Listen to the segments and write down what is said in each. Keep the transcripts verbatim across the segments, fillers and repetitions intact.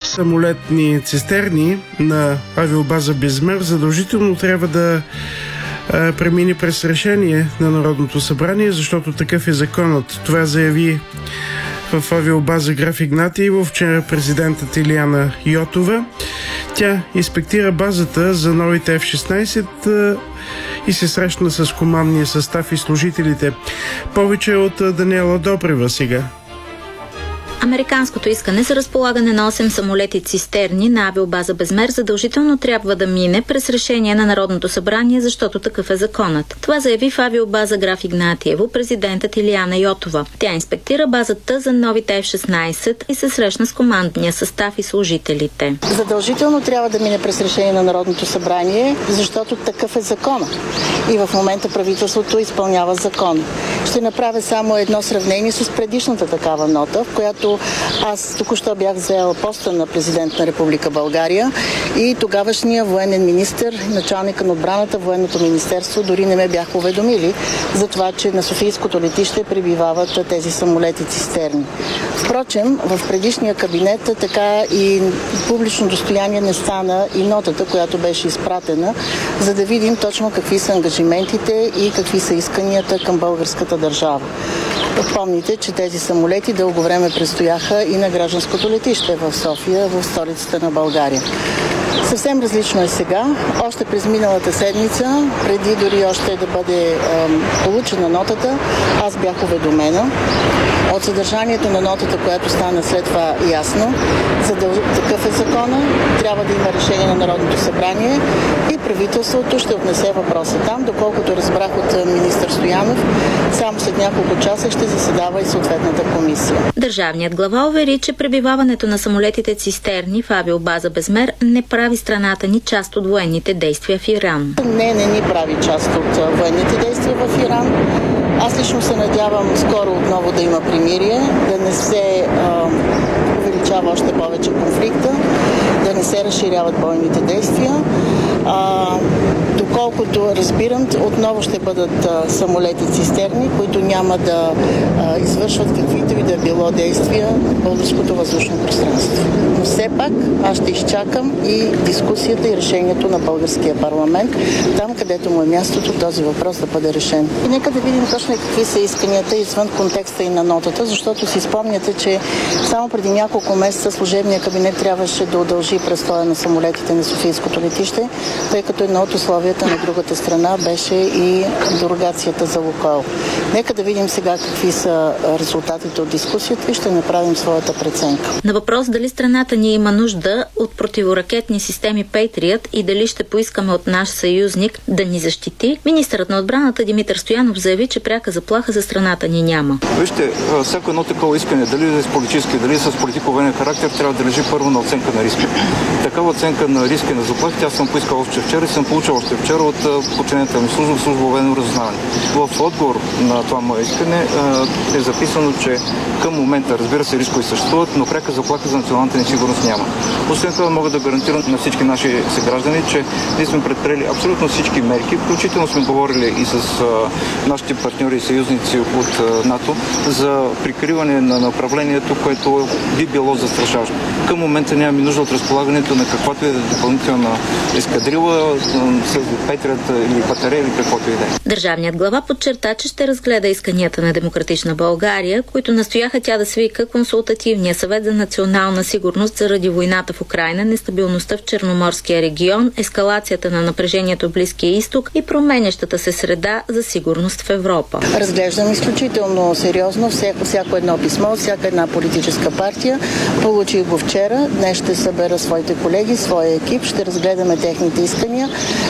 самолетни цистерни на авиобаза Безмер задължително трябва да а, премине през решение на Народното събрание, защото такъв е законът. Това заяви в авиобаза Граф Игнатиево вчера президентът Илияна Йотова. Тя инспектира базата за новите Еф шестнайсет а, и се срещна с командния състав и служителите. Повече от Даниела Добрева сега. Американското искане за разполагане на осем самолети цистерни на авиобаза Безмер задължително трябва да мине през решение на Народното събрание, защото такъв е законът. Това заяви в авиобаза Граф Игнатиево президентът Илияна Йотова. Тя инспектира базата за новите Еф шестнайсет и се срещна с командния състав и служителите. Задължително трябва да мине през решение на Народното събрание, защото такъв е законът. И в момента правителството изпълнява закон. Ще направя само едно сравнение с предишната такава нота, в която аз току-що бях взела поста на президент на Република България и тогавашния военен министър, началника на отбраната, военното министерство дори не ме бяха уведомили за това, че на Софийското летище прибивават тези самолети цистерни. Впрочем, в предишния кабинет така и публично достояние не стана и нотата, която беше изпратена, за да видим точно какви са ангажиментите и какви са исканията към българската държава. Помните, че тези самолети дълго време предстояха и на гражданското летище в София, в столицата на България. Съвсем различно е сега. Още през миналата седмица, преди дори още да бъде е, получена нотата, аз бях уведомена от съдържанието на нотата, която стана след това ясно. За да такъв е закона, трябва да има решение на Народното събрание и правителството ще отнесе въпроса там. Доколкото разбрах от министър Стоянов, само след няколко часа ще заседава и съответната комисия. Държавният глава увери, че пребиваването на самолетите цистерни в авиобаза Безмер не прави страната ни част от военните действия в Иран. Не, не ни прави част от военните действия в Иран. Аз лично се надявам скоро отново да има примирие, да не се а, увеличава още повече конфликта, да не се разширяват бойните действия. А, доколкото разбирам, отново ще бъдат а, самолети цистерни, които няма да а, извършват каквито и да било действия в българското въздушно пространство. Но все пак аз ще изчакам и дискусията и решението на българския парламент, там където му е мястото този въпрос да бъде решен. И нека да видим точно какви са исканията извън контекста и на нотата, защото си спомняте, че само преди няколко месеца служебния кабинет трябваше да удължи престоя на самолетите на Софийското летище, тъй като едно от условията на другата страна беше и дерогацията за Лукойл. Нека да видим сега какви са резултатите от дискусията и ще направим своята преценка. На въпрос дали страната ни има нужда от противоракетни системи Пейтриът и дали ще поискаме от наш съюзник да ни защити, министърът на отбраната Димитър Стоянов заяви, че пряка заплаха за страната ни няма. Вижте, всяко едно такова искане, дали е с политически, дали е с политико-военен характер, трябва да лежи първо на оценка на риска. Такава оценка на риска и на заплахи, тя съм поискал още вчера и съм получил още вчера от подчинената ми служба, служба военно разузнаване. В отговор на това мое искане е записано, че към момента, разбира се, рискови съществуват, но пряка заплаха за националната ни сигурност няма. Освен това мога да гарантирам на всички наши съграждани, че ние сме предприели абсолютно всички мерки, включително сме говорили и с а, нашите партньори и съюзници от а, НАТО за прикриване на направлението, което би било застрашаващо. Към момента нямаме нужда от разполагането на каквато и да е допълнителна ескадрила, Петрят или батарея или каквото и да е. Държавният глава подчерта, че ще разгледа исканията на Демократична България, които настояха тя да свика консултативния съвет за национална сигурност заради войната в Украйна, нестабилността в Черноморския регион, ескалацията на напрежението в Близкия изток и променящата се среда за сигурност в Европа. Разглеждам изключително сериозно всяко, всяко едно писмо от всяка една политическа партия. Получих го вчера. Днес ще събера своите колеги, своя екип, ще разгледаме техните искания,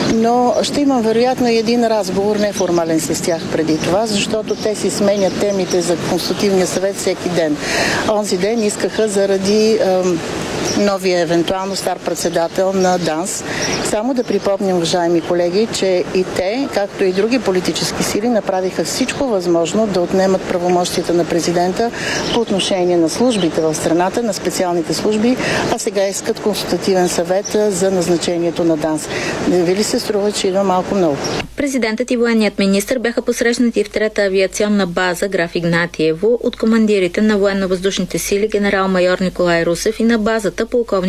но ще имам вероятно и един разговор, неформален с тях преди това, защото те си сменят темите за консултативния съвет всеки ден. Онзи ден искаха заради ем, новия евентуално стар председател на ДАНС. Само да припомням, уважаеми колеги, че и те, както и други политически сили, направиха всичко възможно да отнемат правомощията на президента по отношение на службите в страната, на специалните служби, а сега искат консултативен съвет за назначението на ДАНС. Не ви ли се струва, че има малко много? Президентът и военният министър бяха посрещнати в трета авиационна база Граф Игнатиево от командирите на военно-въздушните сили генерал-майор Николай Русев и на базата полковник